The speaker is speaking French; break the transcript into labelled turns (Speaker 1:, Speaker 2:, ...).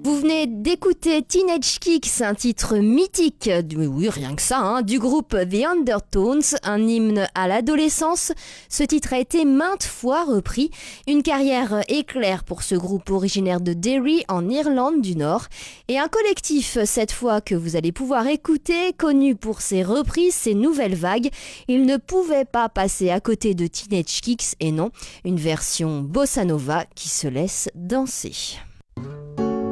Speaker 1: Vous venez d'écouter Teenage Kicks, un titre mythique, oui rien que ça, du groupe The Undertones, un hymne à l'adolescence. Ce titre a été maintes fois repris. Une carrière éclair pour ce groupe originaire de Derry en Irlande du Nord. Et un collectif cette fois que vous allez pouvoir écouter, connu pour ses reprises, ses nouvelles vagues. Il ne pouvait pas passer à côté de Teenage Kicks et non, une version bossa nova qui se laisse danser.